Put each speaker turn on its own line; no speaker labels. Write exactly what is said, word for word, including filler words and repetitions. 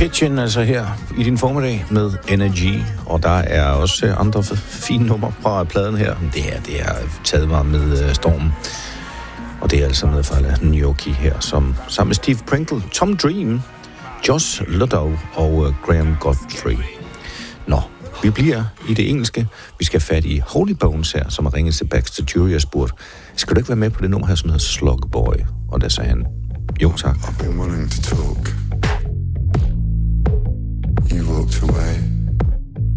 Pigeon, altså her i din formiddag med Energy, og der er også andre fine numre fra pladen her. Det her, det er taget mig med uh, stormen, og det er altså med fra Nyoki her, som sammen med Steve Pringle, Tom Dream, Josh Ludlow og uh, Graham Godfrey. Nå, vi bliver i det engelske. Vi skal fat i Holy Bones her, som har ringet til Baxter Jury og spurgt, skal du ikke være med på det nummer her, som hedder Slug Boy? Og der sagde han, jo tak.
I've been willing to talk. You walked away.